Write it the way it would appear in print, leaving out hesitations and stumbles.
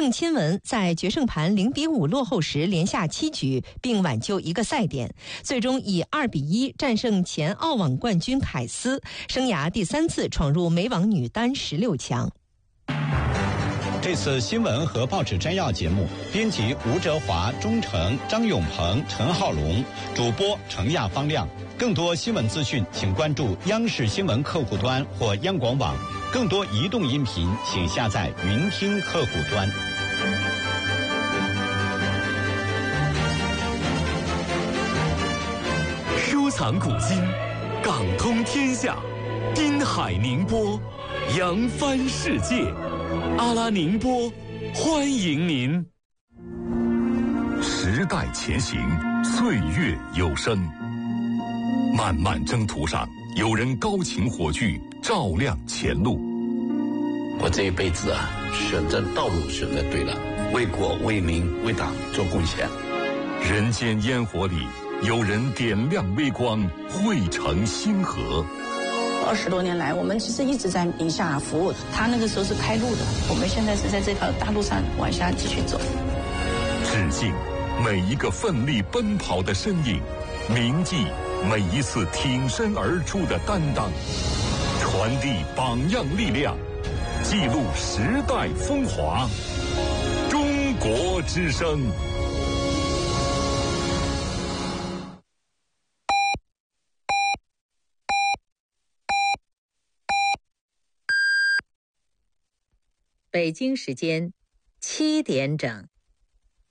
郑钦文在决胜盘0-5落后时连下7局，并挽救1个赛点，最终以2-1战胜前澳网冠军凯斯，生涯第3次闯入美网女单16强。 这次新闻和报纸摘要节目，编辑吴哲华、钟诚、张永鹏、陈浩龙，主播程亚、方亮。更多新闻资讯，请关注央视新闻客户端或央广网。更多移动音频，请下载云听客户端。 收藏古今，港通天下，滨海宁波，扬帆世界。阿拉宁波，欢迎您。时代前行，岁月有声。漫漫征途上，有人高擎火炬，照亮前路。 我这一辈子选择道路选择对了，为国为民为党做贡献。 人间烟火里，有人点亮微光，汇成星河。 20多年来，我们其实一直在宁夏服务。他那个时候是开路的，我们现在是在这条大路上往下继续走。 致敬每一个奋力奔跑的身影，铭记每一次挺身而出的担当，传递榜样力量，记录时代风华。中国之声。 北京时间7点整。